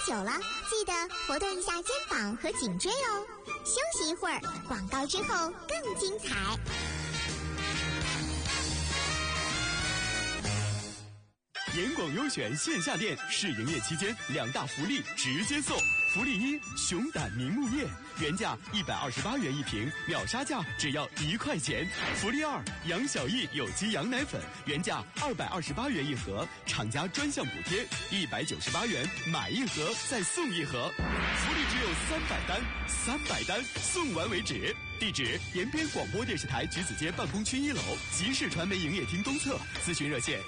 久了，记得活动一下肩膀和颈椎哦。休息一会儿，广告之后更精彩。 严广优选线下店试营业期间2大福利直接送。福利1：熊胆明目叶，原价128元一瓶，秒杀价只要1块钱。福利2：杨小艺有机羊奶粉，原价228元一盒，厂家专项补贴198元，买一盒再送一盒。福利只有300单，300单送完为止。地址：延边广播电视台橘子街办公区1楼，集市传媒营业厅东侧。咨询热线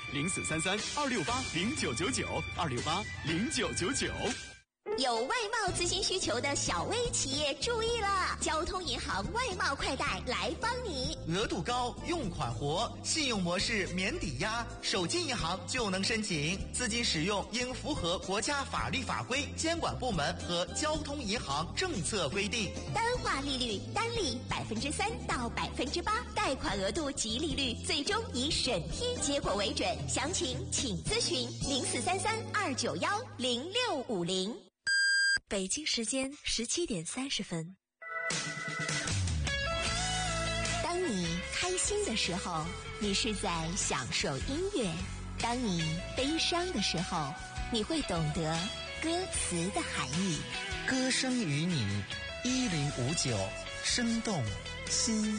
：0433-268-0999，268-0999。 有外贸资金需求的小微企业注意了，交通银行外贸快贷来帮你。 额度高，用款活，信用模式免抵押，手机银行就能申请。资金使用应符合国家法律法规、监管部门和交通银行政策规定。 单化利率单利3%到8%，贷款额度及利率最终以审批结果为准。详情请咨询0433-291-0650。 北京时间17点30分。 当你开心的时候，你是在享受音乐；当你悲伤的时候，你会懂得歌词的含义。 歌声与你1059，生动心